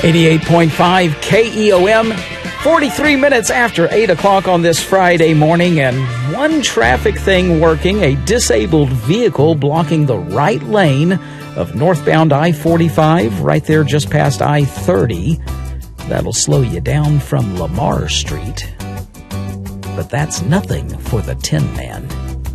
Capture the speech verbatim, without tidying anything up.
eighty-eight point five K E O M, forty-three minutes after eight o'clock on this Friday morning, and one traffic thing working, a disabled vehicle blocking the right lane of northbound I forty-five, right there just past I thirty. That'll slow you down from Lamar Street. But that's nothing for the Tin Man.